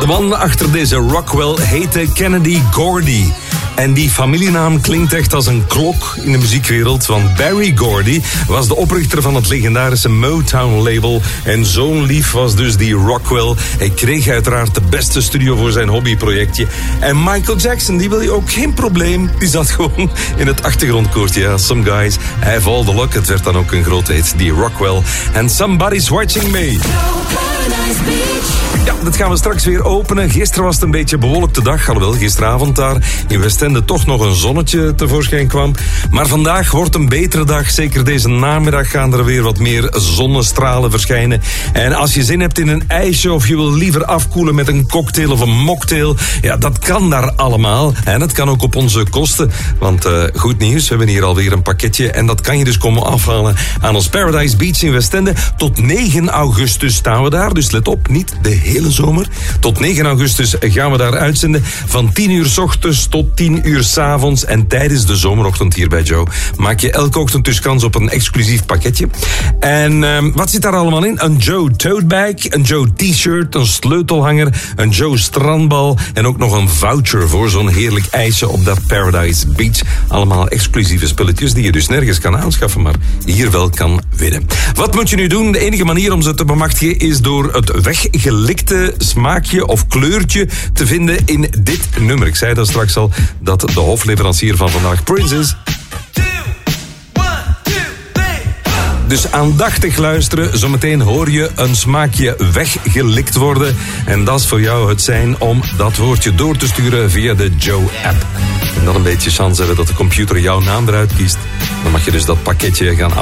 De man achter deze Rockwell heette Kennedy Gordy. En die familienaam klinkt echt als een klok in de muziekwereld. Want Barry Gordy was de oprichter van het legendarische Motown-label. En zo'n lief was dus die Rockwell. Hij kreeg uiteraard de beste studio voor zijn hobbyprojectje. En Michael Jackson, die wil je ook geen probleem. Die zat gewoon in het achtergrondkoortje. Ja, Some Guys Have All The Luck. Het werd dan ook een grote hit, die Rockwell. And Somebody's Watching Me. Ja, dat gaan we straks weer openen. Gisteren was het een beetje een bewolkte dag. Alhoewel, gisteravond daar in Westende toch nog een zonnetje tevoorschijn kwam. Maar vandaag wordt een betere dag. Zeker deze namiddag gaan er weer wat meer zonnestralen verschijnen. En als je zin hebt in een ijsje of je wil liever afkoelen met een cocktail of een mocktail, ja, dat kan daar allemaal. En het kan ook op onze kosten. Want goed nieuws, we hebben hier alweer een pakketje. En dat kan je dus komen afhalen aan ons Paradise Beach in Westende. Tot 9 augustus staan we daar. Dus let op, niet de hele zomer. Tot 9 augustus gaan we daar uitzenden. Van 10 uur 's ochtends tot 10 uur 's avonds. En tijdens de zomerochtend hier bij Joe maak je elke ochtend dus kans op een exclusief pakketje. En wat zit daar allemaal in? Een Joe tote bag, een Joe t-shirt, een sleutelhanger, een Joe strandbal en ook nog een voucher voor zo'n heerlijk ijsje op dat Paradise Beach. Allemaal exclusieve spulletjes die je dus nergens kan aanschaffen, maar hier wel kan winnen. Wat moet je nu doen? De enige manier om ze te bemachtigen is door het weggelikte smaakje of kleurtje te vinden in dit nummer. Ik zei dat straks al, dat de hofleverancier van vandaag Prince is. Dus aandachtig luisteren. Zometeen hoor je een smaakje weggelikt worden. En dat is voor jou het zijn om dat woordje door te sturen via de Joe-app. En dan een beetje chance hebben dat de computer jouw naam eruit kiest. Dan mag je dus dat pakketje gaan